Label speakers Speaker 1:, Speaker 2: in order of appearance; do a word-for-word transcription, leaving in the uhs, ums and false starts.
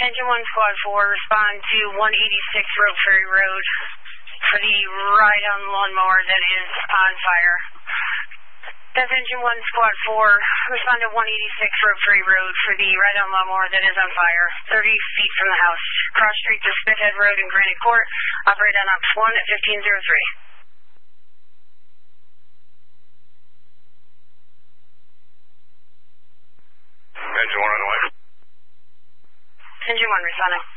Speaker 1: Engine one, Squad four, respond to one eighty-six Rope Ferry Road for the ride-on lawnmower that is on fire. That's Engine one, Squad four, respond to one eighty-six Rope Ferry Road for the ride-on lawnmower that is on fire, thirty feet from the house. Cross street to Smithhead Road in Granite Court. Operate on Ops one at fifteen oh three.
Speaker 2: Engine one on the way.
Speaker 1: Engine one responding.